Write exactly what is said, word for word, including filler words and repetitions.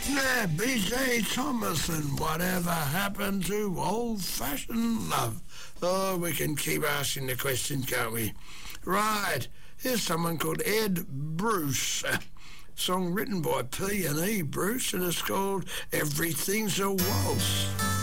Yeah, B J Thomas and Whatever Happened to Old-Fashioned Love. Oh, we can keep asking the question, can't we? Right, here's someone called Ed Bruce. A song written by P and E Bruce, and it's called Everything's a Waltz.